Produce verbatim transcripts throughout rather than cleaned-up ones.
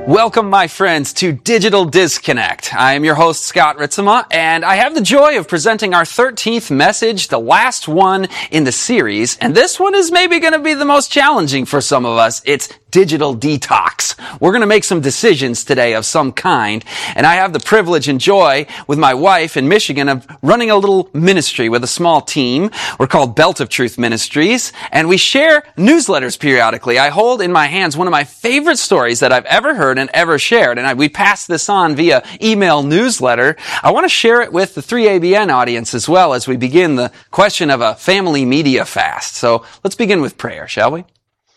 Welcome, my friends, to Digital Disconnect. I am your host, Scott Ritzema, and I have the joy of presenting our thirteenth message, the last one in the series, and this one is maybe going to be the most challenging for some of us. It's digital detox. We're going to make some decisions today of some kind, and I have the privilege and joy with my wife in Michigan of running a little ministry with a small team. We're called Belt of Truth Ministries, and we share newsletters periodically. I hold in my hands one of my favorite stories that I've ever heard and ever shared, and I, we pass this on via email newsletter. I want to share it with the three A B N audience as well as we begin the question of a family media fast. So let's begin with prayer, shall we?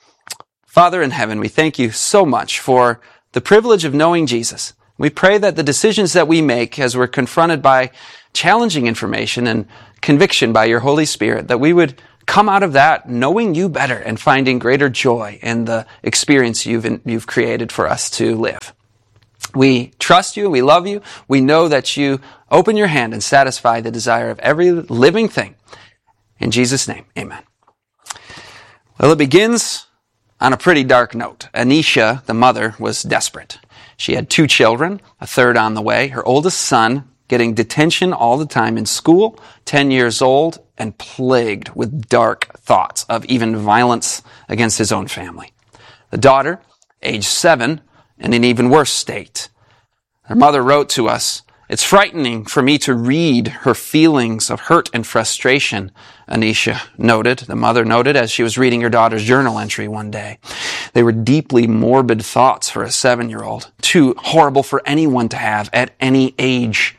Father in heaven, we thank you so much for the privilege of knowing Jesus. We pray that the decisions that we make as we're confronted by challenging information and conviction by your Holy Spirit, that we would come out of that knowing you better and finding greater joy in the experience you've, you've created for us to live. We trust you, we love you, we know that you open your hand and satisfy the desire of every living thing. In Jesus' name, amen. Well, it begins on a pretty dark note. Anisha, the mother, was desperate. She had two children, a third on the way. Her oldest son getting detention all the time in school, ten years old, and plagued with dark thoughts of even violence against his own family. The daughter, age seven, in an even worse state. Her mother wrote to us, "It's frightening for me to read her feelings of hurt and frustration," Anisha noted, the mother noted, as she was reading her daughter's journal entry one day. They were deeply morbid thoughts for a seven-year-old, too horrible for anyone to have at any age.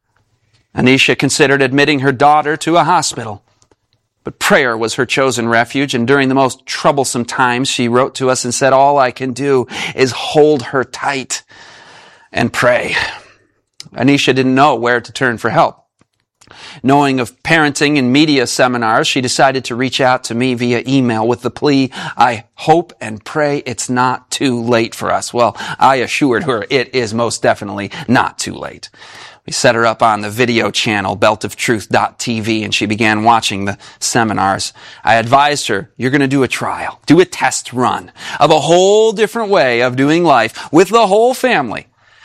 Anisha considered admitting her daughter to a hospital, but prayer was her chosen refuge, and during the most troublesome times, she wrote to us and said, "All I can do is hold her tight and pray." Anisha didn't know where to turn for help. Knowing of parenting and media seminars, she decided to reach out to me via email with the plea, "I hope and pray it's not too late for us." Well, I assured her it is most definitely not too late. We set her up on the video channel, belt of truth dot t v, and she began watching the seminars. I advised her, you're going to do a trial, do a test run of a whole different way of doing life with the whole family.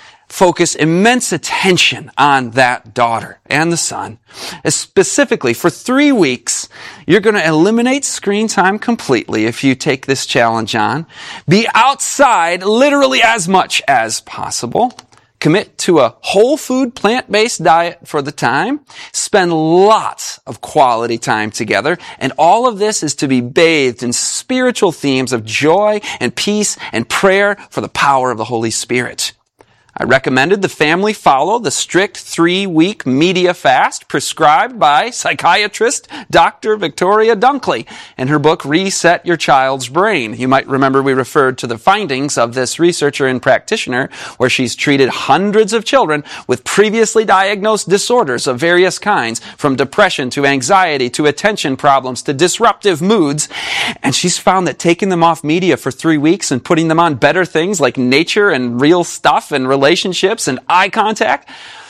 Focus immense attention on that daughter and the son. Specifically, for three weeks, you're going to eliminate screen time completely if you take this challenge on. Be outside literally as much as possible. Commit to a whole food, plant-based diet for the time. Spend lots of quality time together. And all of this is to be bathed in spiritual themes of joy and peace and prayer for the power of the Holy Spirit. I recommended the family follow the strict three-week media fast prescribed by psychiatrist Doctor Victoria Dunkley in her book, Reset Your Child's Brain. You might remember we referred to the findings of this researcher and practitioner where she's treated hundreds of children with previously diagnosed disorders of various kinds, from depression to anxiety to attention problems to disruptive moods. And she's found that taking them off media for three weeks and putting them on better things like nature and real stuff and relationships and eye contact,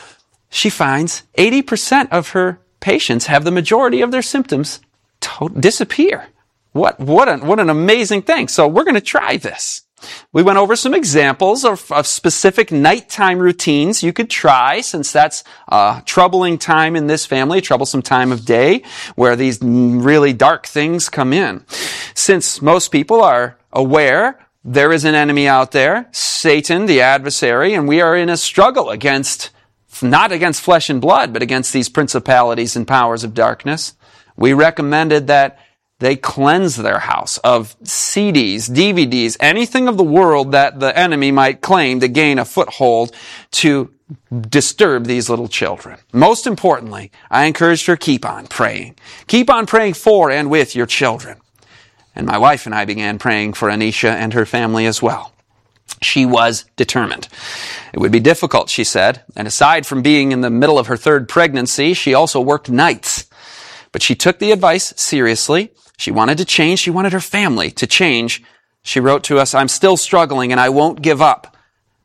she finds eighty percent of her patients have the majority of their symptoms to- disappear. What, what, an, what an amazing thing. So we're going to try this. We went over some examples of, of specific nighttime routines you could try, since that's a troubling time in this family, a troublesome time of day where these really dark things come in. Since most people are aware there is an enemy out there, Satan, the adversary, and we are in a struggle against, not against flesh and blood, but against these principalities and powers of darkness. We recommended that they cleanse their house of C Ds, D V Ds, anything of the world that the enemy might claim to gain a foothold to disturb these little children. Most importantly, I encouraged her, keep on praying. Keep on praying for and with your children. And my wife and I began praying for Anisha and her family as well. She was determined. It would be difficult, she said, and aside from being in the middle of her third pregnancy, she also worked nights. But she took the advice seriously. She wanted to change. She wanted her family to change. She wrote to us, "I'm still struggling and I won't give up,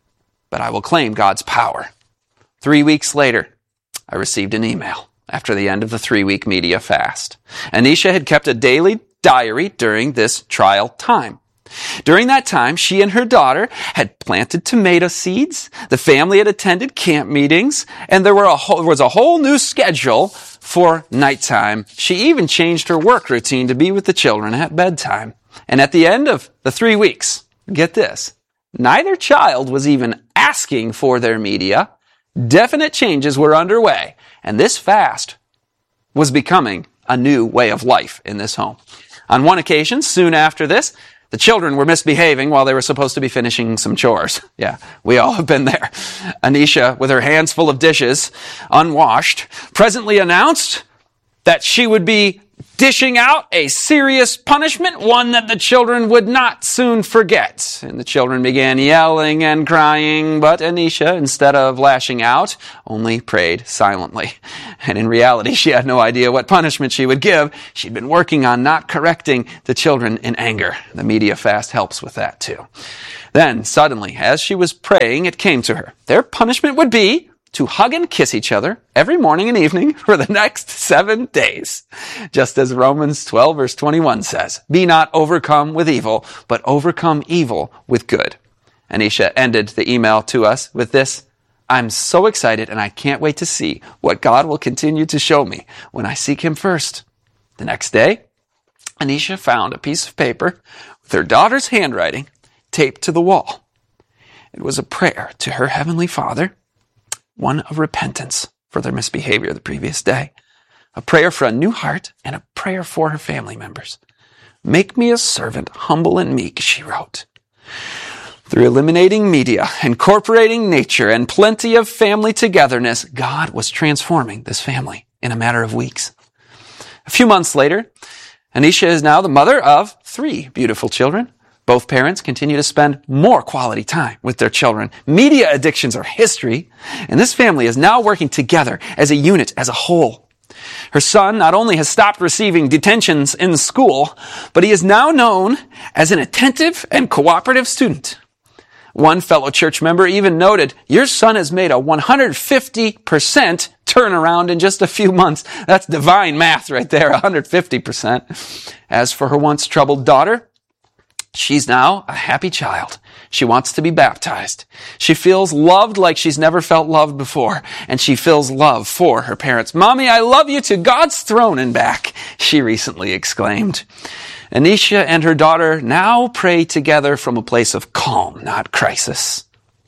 but I will claim God's power." Three weeks later, I received an email after the end of the three-week media fast. Anisha had kept a daily diary during this trial time. During that time, she and her daughter had planted tomato seeds, the family had attended camp meetings, and there were a whole, was a whole new schedule for nighttime. She even changed her work routine to be with the children at bedtime. And at the end of the three weeks, get this, neither child was even asking for their media. Definite changes were underway, and this fast was becoming a new way of life in this home. On one occasion, soon after this, the children were misbehaving while they were supposed to be finishing some chores. Yeah, we all have been there. Anisha, with her hands full of dishes, unwashed, presently announced that she would be dishing out a serious punishment, one that the children would not soon forget. And the children began yelling and crying, but Anisha, instead of lashing out, only prayed silently. And in reality, she had no idea what punishment she would give. She'd been working on not correcting the children in anger. The media fast helps with that too. Then, suddenly, as she was praying, it came to her. Their punishment would be to hug and kiss each other every morning and evening for the next seven days. Just as Romans twelve verse twenty-one says, be not overcome with evil, but overcome evil with good. Anisha ended the email to us with this, I'm so excited and I can't wait to see what God will continue to show me when I seek Him first. The next day, Anisha found a piece of paper with her daughter's handwriting taped to the wall. It was a prayer to her Heavenly Father, one of repentance for their misbehavior the previous day, a prayer for a new heart, and a prayer for her family members. Make me a servant, humble and meek, she wrote. Through eliminating media, incorporating nature, and plenty of family togetherness, God was transforming this family in a matter of weeks. A few months later, Anisha is now the mother of three beautiful children. Both parents continue to spend more quality time with their children. Media addictions are history, and this family is now working together as a unit, as a whole. Her son not only has stopped receiving detentions in school, but he is now known as an attentive and cooperative student. One fellow church member even noted, your son has made a one hundred fifty percent turnaround in just a few months. That's divine math right there, one hundred fifty percent. As for her once troubled daughter, she's now a happy child. She wants to be baptized. She feels loved like she's never felt loved before. And she feels love for her parents. Mommy, I love you to God's throne and back, she recently exclaimed. Anisha and her daughter now pray together from a place of calm, not crisis.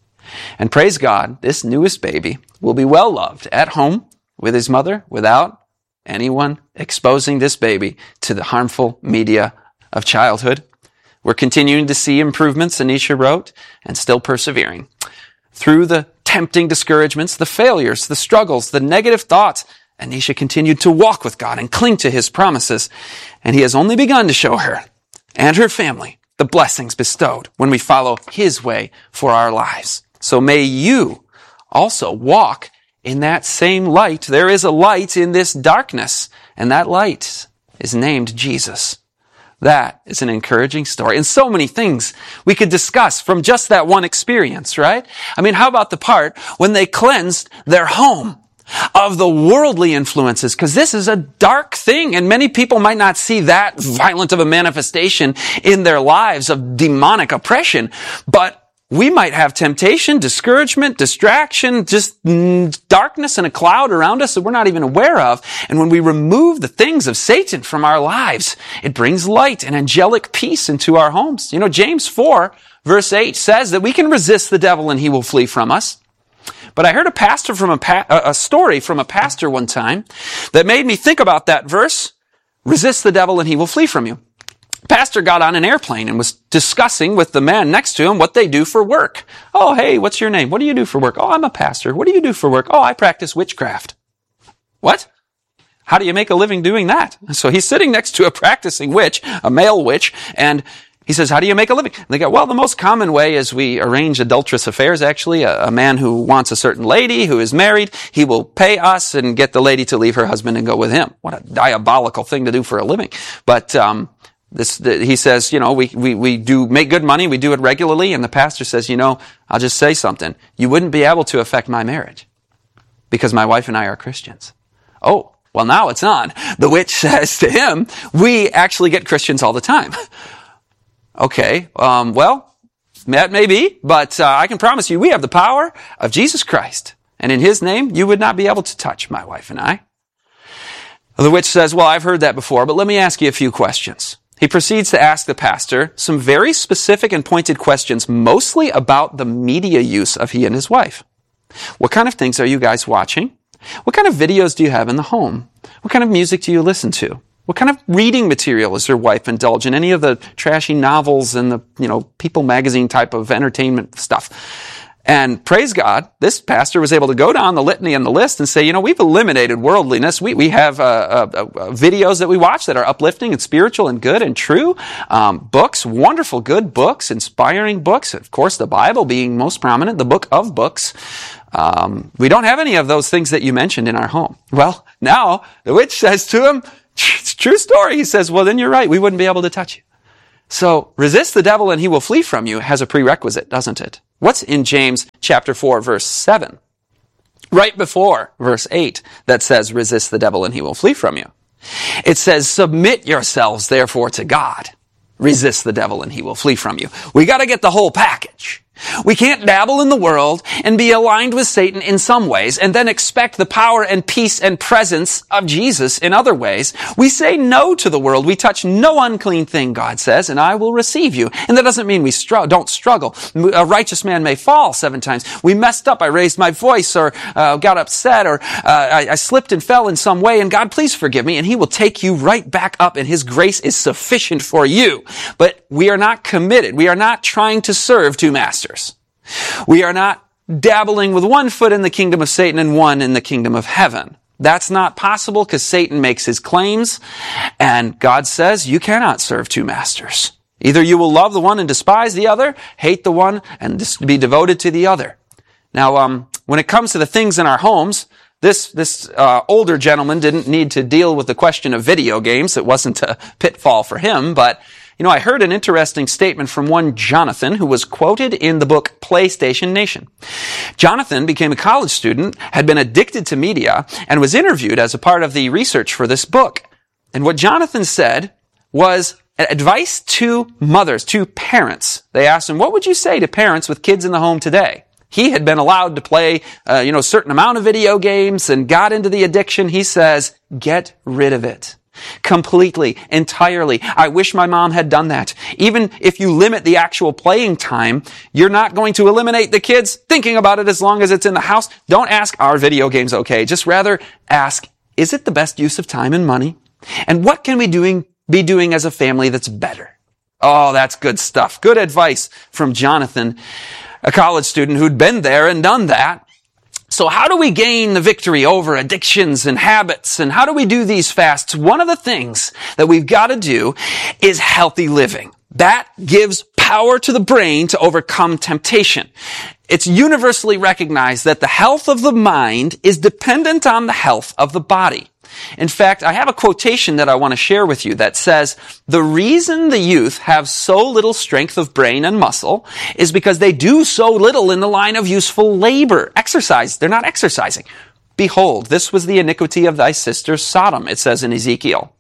And praise God, this newest baby will be well loved at home with his mother without anyone exposing this baby to the harmful media of childhood. We're continuing to see improvements, Anisha wrote, and still persevering. Through the tempting discouragements, the failures, the struggles, the negative thoughts, Anisha continued to walk with God and cling to His promises. And He has only begun to show her and her family the blessings bestowed when we follow His way for our lives. So may you also walk in that same light. There is a light in this darkness, and that light is named Jesus. That is an encouraging story. And so many things we could discuss from just that one experience, right? I mean, how about the part when they cleansed their home of the worldly influences? Because this is a dark thing, and many people might not see that violent of a manifestation in their lives of demonic oppression. But we might have temptation, discouragement, distraction, just darkness and a cloud around us that we're not even aware of. And when we remove the things of Satan from our lives, it brings light and angelic peace into our homes. You know, James four, verse eight says that we can resist the devil and he will flee from us. But I heard a pastor from a, pa- a story from a pastor one time that made me think about that verse. Resist the devil and he will flee from you. Pastor got on an airplane and was discussing with the man next to him what they do for work. Oh, hey, what's your name? What do you do for work? Oh, I'm a pastor. What do you do for work? Oh, I practice witchcraft. What? How do you make a living doing that? So he's sitting next to a practicing witch, a male witch, and he says, how do you make a living? And they go, well, the most common way is we arrange adulterous affairs, actually. A, a man who wants a certain lady who is married, he will pay us and get the lady to leave her husband and go with him. What a diabolical thing to do for a living. But, um, This, the, he says, you know, we, we, we do make good money, we do it regularly, and the pastor says, you know, I'll just say something. You wouldn't be able to affect my marriage because my wife and I are Christians. Oh, well, now it's on. The witch says to him, we actually get Christians all the time. Okay, um, well, that may be, but uh, I can promise you we have the power of Jesus Christ. And in his name, you would not be able to touch my wife and I. The witch says, well, I've heard that before, but let me ask you a few questions. He proceeds to ask the pastor some very specific and pointed questions, mostly about the media use of he and his wife. What kind of things are you guys watching? What kind of videos do you have in the home? What kind of music do you listen to? What kind of reading material is your wife indulge in? Any of the trashy novels and the, you know, People magazine type of entertainment stuff? And praise God, this pastor was able to go down the litany and the list and say, you know, we've eliminated worldliness. We we have uh, uh, uh, videos that we watch that are uplifting and spiritual and good and true. Um, books, wonderful, good books, inspiring books. Of course, the Bible being most prominent, the book of books. Um, we don't have any of those things that you mentioned in our home. Well, now the witch says to him, it's a true story. He says, well, then you're right. We wouldn't be able to touch you. So resist the devil and he will flee from you has a prerequisite, doesn't it? What's in James chapter four, verse seven? Right before verse eight that says, resist the devil and he will flee from you. It says, submit yourselves therefore to God. Resist the devil and he will flee from you. We got to get the whole package. We can't dabble in the world and be aligned with Satan in some ways and then expect the power and peace and presence of Jesus in other ways. We say no to the world. We touch no unclean thing, God says, and I will receive you. And that doesn't mean we str- don't struggle. A righteous man may fall seven times. We messed up. I raised my voice or uh, got upset or uh, I, I slipped and fell in some way, and God, please forgive me, and he will take you right back up, and his grace is sufficient for you. But we are not committed. We are not trying to serve two masters. We are not dabbling with one foot in the kingdom of Satan and one in the kingdom of heaven. That's not possible because Satan makes his claims, and God says you cannot serve two masters. Either you will love the one and despise the other, hate the one and be devoted to the other. Now, um, when it comes to the things in our homes, this this uh, older gentleman didn't need to deal with the question of video games. It wasn't a pitfall for him, but you know, I heard an interesting statement from one Jonathan who was quoted in the book PlayStation Nation. Jonathan became a college student, had been addicted to media, and was interviewed as a part of the research for this book. And what Jonathan said was advice to mothers, to parents. They asked him, what would you say to parents with kids in the home today? He had been allowed to play, uh, you know, a certain amount of video games and got into the addiction. He says, get rid of it. Completely, entirely. I wish my mom had done that. Even if you limit the actual playing time, you're not going to eliminate the kids thinking about it as long as it's in the house. Don't ask, are video games okay? Just rather ask, is it the best use of time and money? And what can we doing, be doing as a family that's better? Oh, that's good stuff. Good advice from Jonathan, a college student who'd been there and done that. So how do we gain the victory over addictions and habits? And how do we do these fasts? One of the things that we've got to do is healthy living. That gives power to the brain to overcome temptation. It's universally recognized that the health of the mind is dependent on the health of the body. In fact, I have a quotation that I want to share with you that says, the reason the youth have so little strength of brain and muscle is because they do so little in the line of useful labor. Exercise. They're not exercising. Behold, this was the iniquity of thy sister Sodom, it says in Ezekiel.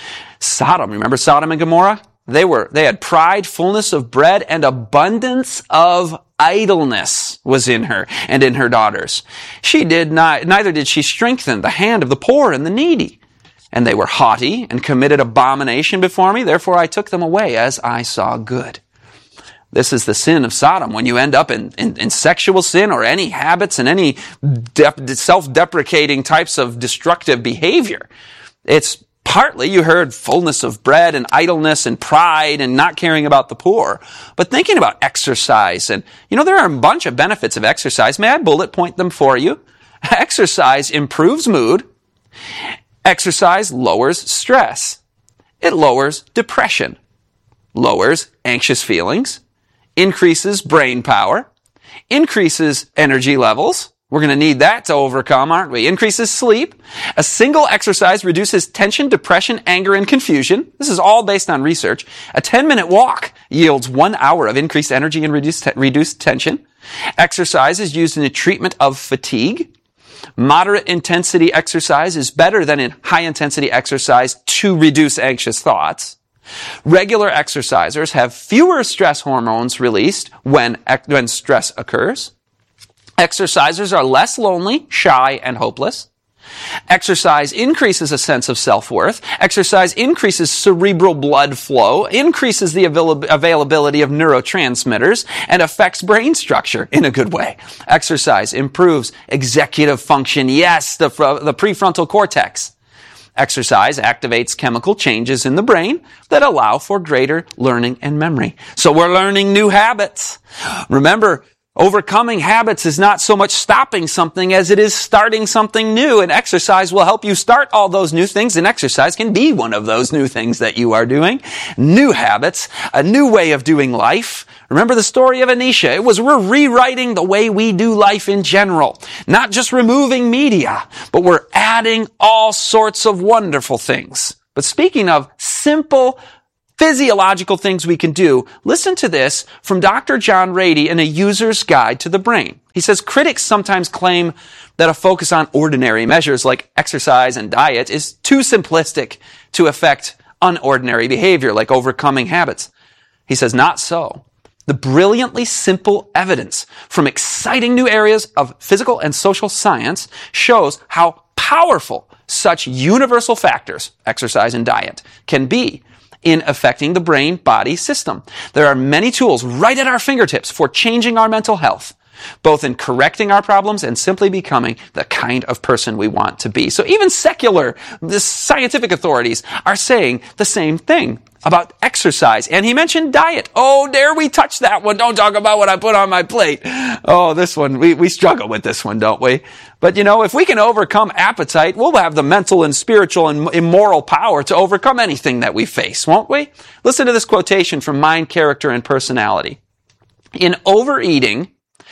Sodom, remember Sodom and Gomorrah? They were, they had pride, fullness of bread, and abundance of idleness was in her and in her daughters. She did not, neither did she strengthen the hand of the poor and the needy. And they were haughty and committed abomination before me. Therefore I took them away as I saw good. This is the sin of Sodom. When you end up in, in, in sexual sin or any habits and any de- self-deprecating types of destructive behavior, it's partly, you heard fullness of bread and idleness and pride and not caring about the poor. But thinking about exercise, and you know, there are a bunch of benefits of exercise. May I bullet point them for you? Exercise improves mood. Exercise lowers stress. It lowers depression, lowers anxious feelings, increases brain power, increases energy levels. We're going to need that to overcome, aren't we? Increases sleep. A single exercise reduces tension, depression, anger, and confusion. This is all based on research. A ten-minute walk yields one hour of increased energy and reduced, te- reduced tension. Exercise is used in the treatment of fatigue. Moderate intensity exercise is better than in high intensity exercise to reduce anxious thoughts. Regular exercisers have fewer stress hormones released when, when stress occurs. Exercisers are less lonely, shy, and hopeless. Exercise increases a sense of self-worth. Exercise increases cerebral blood flow, increases the avail- availability of neurotransmitters, and affects brain structure in a good way. Exercise improves executive function. Yes, the, the prefrontal cortex. Exercise activates chemical changes in the brain that allow for greater learning and memory. So we're learning new habits. Remember, overcoming habits is not so much stopping something as it is starting something new, and exercise will help you start all those new things, and exercise can be one of those new things that you are doing. New habits, a new way of doing life. Remember the story of Anisha. It was we're rewriting the way we do life in general. Not just removing media, but we're adding all sorts of wonderful things. But speaking of simple physiological things we can do, listen to this from Doctor John Ratey in A User's Guide to the Brain. He says, critics sometimes claim that a focus on ordinary measures like exercise and diet is too simplistic to affect unordinary behavior like overcoming habits. He says, not so. The brilliantly simple evidence from exciting new areas of physical and social science shows how powerful such universal factors, exercise and diet, can be in affecting the brain-body system. There are many tools right at our fingertips for changing our mental health, both in correcting our problems and simply becoming the kind of person we want to be. So even secular, the scientific authorities are saying the same thing about exercise. And he mentioned diet. Oh, dare we touch that one. Don't talk about what I put on my plate. Oh, this one, we, we struggle with this one, don't we? But you know, if we can overcome appetite, we'll have the mental and spiritual and immoral power to overcome anything that we face, won't we? Listen to this quotation from Mind, Character, and Personality. In overeating,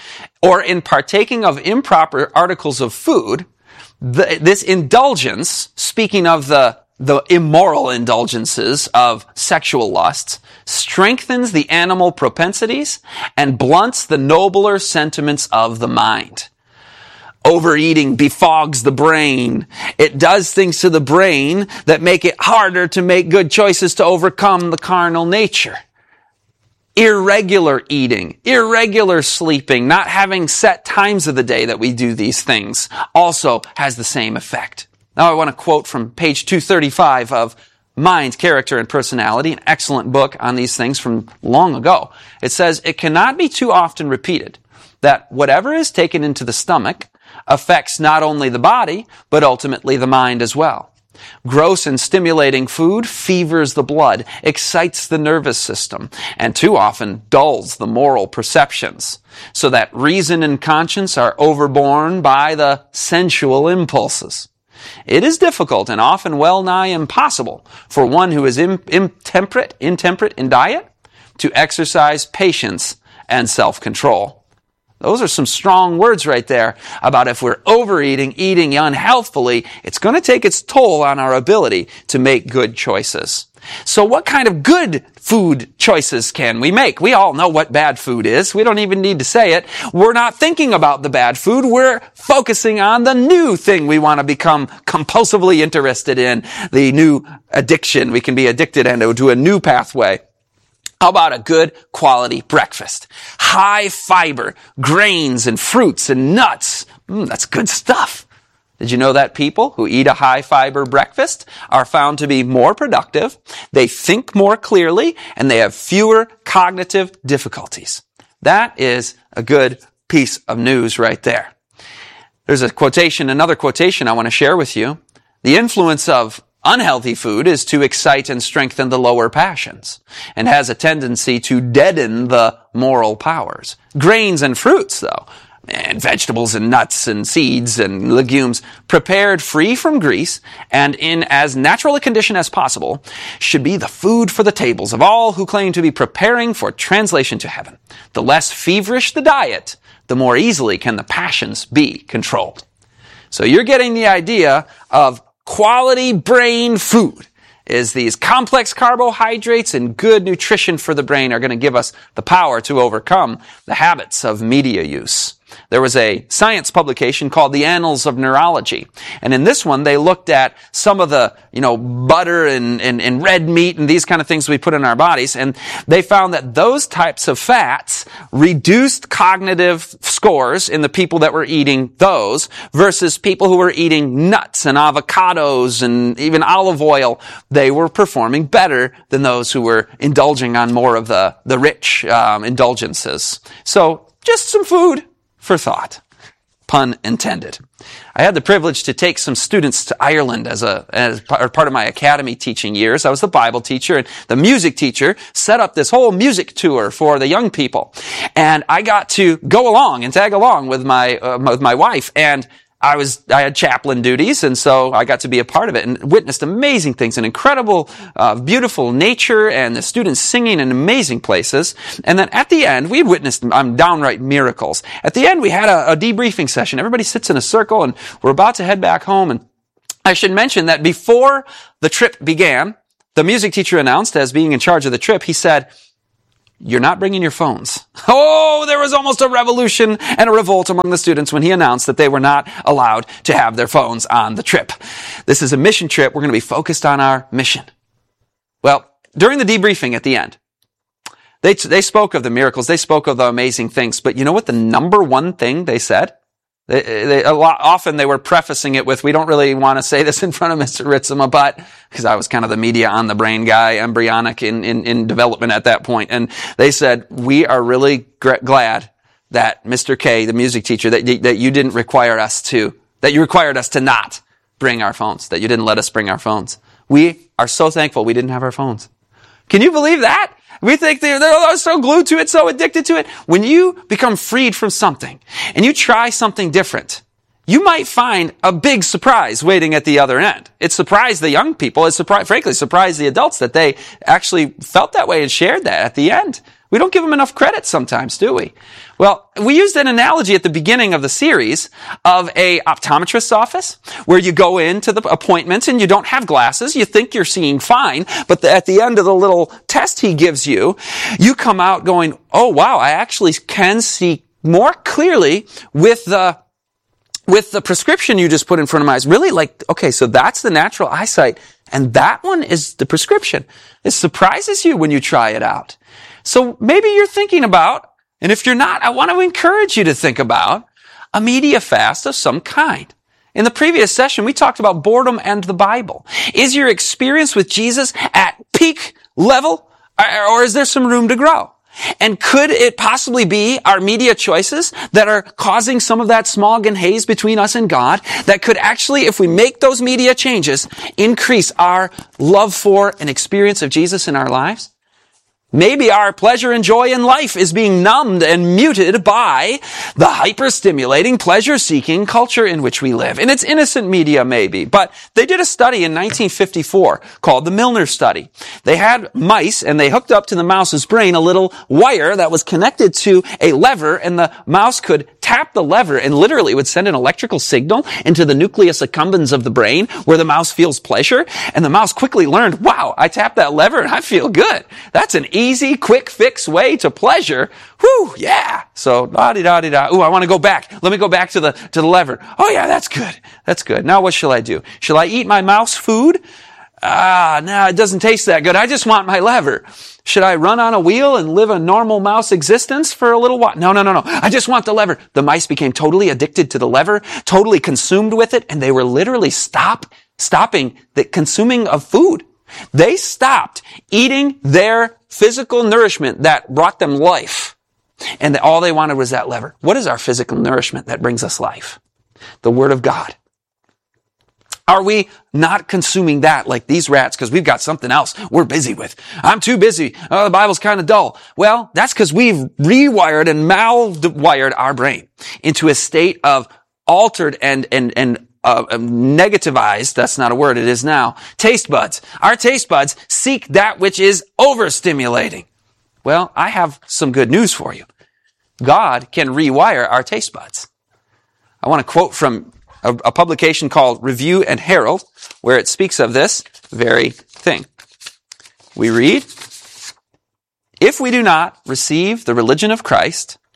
or in partaking of improper articles of food, the, this indulgence, speaking of the, the immoral indulgences of sexual lusts, strengthens the animal propensities and blunts the nobler sentiments of the mind. Overeating befogs the brain. It does things to the brain that make it harder to make good choices to overcome the carnal nature. Irregular eating, irregular sleeping, not having set times of the day that we do these things also has the same effect. Now I want to quote from page two thirty-five of Mind, Character, and Personality, an excellent book on these things from long ago. It says, it cannot be too often repeated that whatever is taken into the stomach affects not only the body, but ultimately the mind as well. Gross and stimulating food fevers the blood, excites the nervous system, and too often dulls the moral perceptions, so that reason and conscience are overborne by the sensual impulses. It is difficult and often well nigh impossible for one who is im- intemperate, intemperate in diet to exercise patience and self-control. Those are some strong words right there about if we're overeating, eating unhealthfully, it's going to take its toll on our ability to make good choices. So what kind of good food choices can we make? We all know what bad food is. We don't even need to say it. We're not thinking about the bad food. We're focusing on the new thing we want to become compulsively interested in, the new addiction. We can be addicted into a new pathway. How about a good quality breakfast? High fiber, grains and fruits and nuts. Mm, that's good stuff. Did you know that people who eat a high fiber breakfast are found to be more productive, they think more clearly, and they have fewer cognitive difficulties? That is a good piece of news right there. There's a quotation, another quotation I want to share with you. The influence of unhealthy food is to excite and strengthen the lower passions and has a tendency to deaden the moral powers. Grains and fruits, though, and vegetables and nuts and seeds and legumes prepared free from grease and in as natural a condition as possible should be the food for the tables of all who claim to be preparing for translation to heaven. The less feverish the diet, the more easily can the passions be controlled. So you're getting the idea of quality brain food is these complex carbohydrates and good nutrition for the brain are going to give us the power to overcome the habits of media use. There was a science publication called the Annals of Neurology. And in this one, they looked at some of the, you know, butter and, and, and red meat and these kind of things we put in our bodies. And they found that those types of fats reduced cognitive scores in the people that were eating those versus people who were eating nuts and avocados and even olive oil. They were performing better than those who were indulging on more of the, the rich um, indulgences. So just some food for thought. Pun intended. I had the privilege to take some students to Ireland as a as part of my academy teaching years. I was the Bible teacher, and the music teacher set up this whole music tour for the young people. And I got to go along and tag along with my uh, with my wife, and I was, I had chaplain duties, and so I got to be a part of it and witnessed amazing things, an incredible, uh, beautiful nature, and the students singing in amazing places. And then at the end, we witnessed um, downright miracles. At the end, we had a, a debriefing session. Everybody sits in a circle, and we're about to head back home. And I should mention that before the trip began, the music teacher announced, as being in charge of the trip, he said, "You're not bringing your phones." Oh, there was almost a revolution and a revolt among the students when he announced that they were not allowed to have their phones on the trip. This is a mission trip. We're going to be focused on our mission. Well, during the debriefing at the end, they, they spoke of the miracles. They spoke of the amazing things. But you know what the number one thing they said? They, they, a lot, often they were prefacing it with, "We don't really want to say this in front of Mister Ritzema, but," because I was kind of the media on the brain guy, embryonic in, in, in development at that point. And they said, "We are really gr- glad that Mister K, the music teacher, that, that you didn't require us to, that you required us to not bring our phones, that you didn't let us bring our phones. We are so thankful we didn't have our phones." Can you believe that? We think they're, they're so glued to it, so addicted to it. When you become freed from something and you try something different, you might find a big surprise waiting at the other end. It surprised the young people. It surprised, frankly, surprised the adults that they actually felt that way and shared that at the end. We don't give them enough credit sometimes, do we? Well, we used an analogy at the beginning of the series of a optometrist's office where you go into the appointment and you don't have glasses. You think you're seeing fine, but the, at the end of the little test he gives you, you come out going, "Oh, wow, I actually can see more clearly with the with the prescription you just put in front of my eyes." Really? Like, okay, so that's the natural eyesight, and that one is the prescription. It surprises you when you try it out. So maybe you're thinking about, and if you're not, I want to encourage you to think about a media fast of some kind. In the previous session, we talked about boredom and the Bible. Is your experience with Jesus at peak level, or is there some room to grow? And could it possibly be our media choices that are causing some of that smog and haze between us and God that could actually, if we make those media changes, increase our love for and experience of Jesus in our lives? Maybe our pleasure and joy in life is being numbed and muted by the hyper-stimulating, pleasure-seeking culture in which we live. And it's innocent media, maybe. But they did a study in nineteen fifty-four called the Milner Study. They had mice, and they hooked up to the mouse's brain a little wire that was connected to a lever, and the mouse could tap the lever, and literally it would send an electrical signal into the nucleus accumbens of the brain where the mouse feels pleasure. And the mouse quickly learned, wow, I tapped that lever and I feel good. That's an easy, quick fix way to pleasure. Whew, yeah. So, da-di-da-di-da. Ooh, I want to go back. Let me go back to the, to the lever. Oh yeah, that's good. That's good. Now what shall I do? Shall I eat my mouse food? Ah, no, it doesn't taste that good. I just want my lever. Should I run on a wheel and live a normal mouse existence for a little while? No, no, no, no. I just want the lever. The mice became totally addicted to the lever, totally consumed with it, and they were literally stop, stopping the consuming of food. They stopped eating their physical nourishment that brought them life. And all they wanted was that lever. What is our physical nourishment that brings us life? The Word of God. Are we not consuming that like these rats because we've got something else we're busy with? I'm too busy. Oh, the Bible's kind of dull. Well, that's because we've rewired and malwired our brain into a state of altered and, and, and uh, negativized, that's not a word, it is now, taste buds. Our taste buds seek that which is overstimulating. Well, I have some good news for you. God can rewire our taste buds. I want to quote from A, a publication called Review and Herald, where it speaks of this very thing. We read, "If we do not receive the religion of Christ,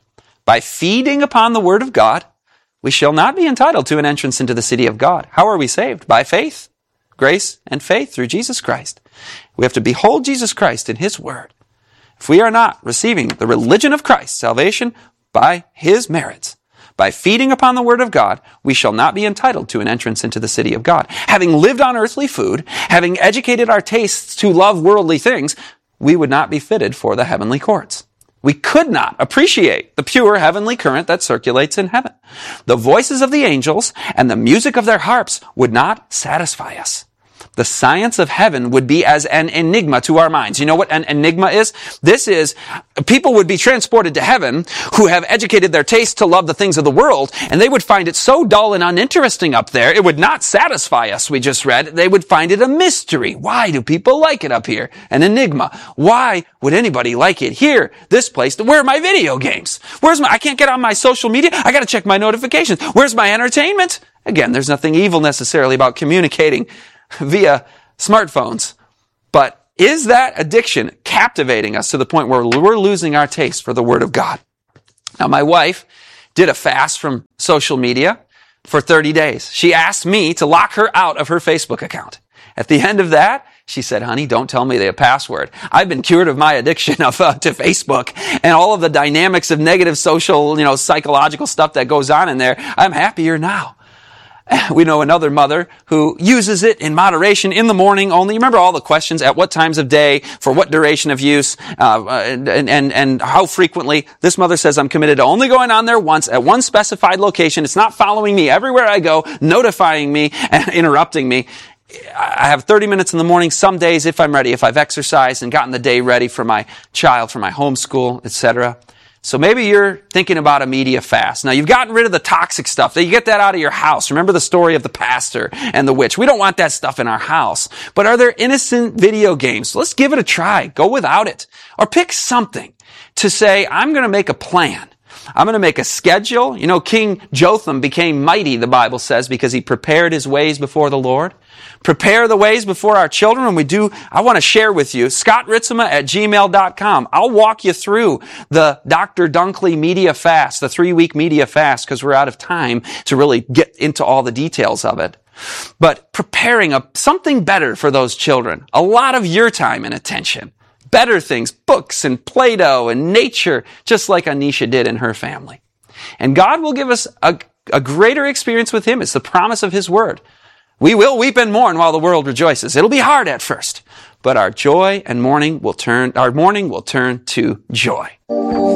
by feeding upon the word of God, we shall not be entitled to an entrance into the city of God. How are we saved? By faith, grace, and faith through Jesus Christ. We have to behold Jesus Christ in his word. If we are not receiving the religion of Christ, salvation by his merits, by feeding upon the word of God, we shall not be entitled to an entrance into the city of God. Having lived on earthly food, having educated our tastes to love worldly things, we would not be fitted for the heavenly courts. We could not appreciate the pure heavenly current that circulates in heaven. The voices of the angels and the music of their harps would not satisfy us. The science of heaven would be as an enigma to our minds. You know what an enigma is? This is, people would be transported to heaven who have educated their taste to love the things of the world, and they would find it so dull and uninteresting up there, it would not satisfy us, we just read. They would find it a mystery. Why do people like it up here? An enigma. Why would anybody like it here, this place? Where are my video games? Where's my, I can't get on my social media. I gotta check my notifications. Where's my entertainment? Again, there's nothing evil necessarily about communicating via smartphones. But is that addiction captivating us to the point where we're losing our taste for the Word of God? Now, my wife did a fast from social media for thirty days. She asked me to lock her out of her Facebook account. At the end of that, she said, honey, don't tell me the password. I've been cured of my addiction of, uh, to Facebook and all of the dynamics of negative social, you know, psychological stuff that goes on in there. I'm happier now. We know another mother who uses it in moderation in the morning only. Remember all the questions, at what times of day, for what duration of use, uh, and, and, and how frequently. This mother says, I'm committed to only going on there once at one specified location. It's not following me everywhere I go, notifying me and interrupting me. I have thirty minutes in the morning some days if I'm ready, if I've exercised and gotten the day ready for my child, for my homeschool, et cetera. So maybe you're thinking about a media fast. Now, you've gotten rid of the toxic stuff. You get that out of your house. Remember the story of the pastor and the witch. We don't want that stuff in our house. But are there innocent video games? Let's give it a try. Go without it. Or pick something to say, I'm going to make a plan. I'm going to make a schedule. You know, King Jotham became mighty, the Bible says, because he prepared his ways before the Lord. Prepare the ways before our children. And we do, I want to share with you, scott ritzema at gmail dot com. I'll walk you through the Doctor Dunkley media fast, the three-week media fast, because we're out of time to really get into all the details of it. But preparing a, something better for those children. A lot of your time and attention. Better things, books and Play-Doh and nature, just like Anisha did in her family. And God will give us a, a greater experience with Him. It's the promise of His Word. We will weep and mourn while the world rejoices. It'll be hard at first, but our joy and mourning will turn, our mourning will turn to joy.